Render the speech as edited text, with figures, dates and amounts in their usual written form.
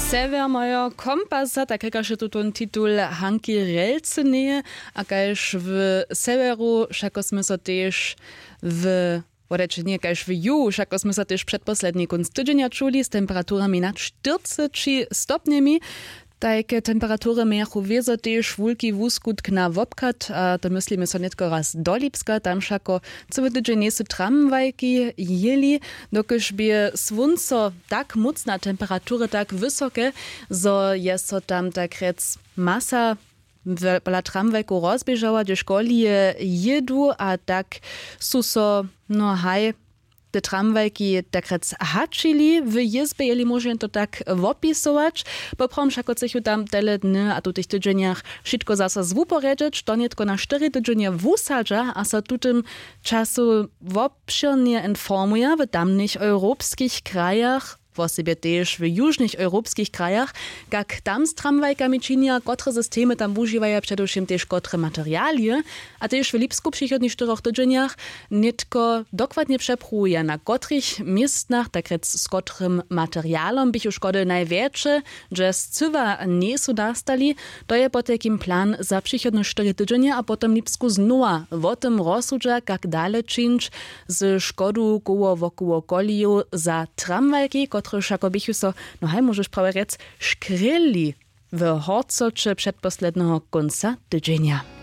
Sever mojo kompasa, tak rekaše tu ten titul Hanki Relceneje, a kaž v severu, šako sme sa tiež v Wodeče nie, kaž v juhu, šako sme sa tiež predposledný konc tydzenia čuli s temperaturami nad 40 stopniami. Takie temperatury mają wiezo też wulki wuskutk na wopkat, a to myslimy so netko raz do Lipska, tam šako cały tydzień nie są tramwajki jeli, dokiż by słonco tak mocna temperatury, tak wysokie, zo jest so tam tak rec masa pola tramwajku rozbieżała, gdzie szkoli jedu, a tak su so, no haj, te tramwajki tak rec hačili w jezbe, jeli można to tak wopisować. Poprom šako cechu tam tele dny, a tu tych tydzieniach wszystko zasa zwuporedzieć, to nie tylko na 4 tydzienie wusadza, a so tu tym czasu wopszirnie informuje w tamnych europejskich krajach, właściwie też w jużnych europejskich krajach, jak tam z tramwajkami czynia, kotre systemy tam używają przede wszystkim też kotre materialie, a też w Lipsku przychodnych 4 tydzieniach nitko dokładnie przepruje, na kotrych miejscach, tak z kotrym materialom bych szkody największe, że z cywa nie są nastali, to jest po takim plan za przychodne 4 tydzienie, a potem Lipsku znowa o tym rozsudza, jak dalej czynić z szkodu koło wokół koliju za tramwajki, ako bych so, no hej, możesz prawie rec, szkryli w horcocze przedposlednego końca tydzienia.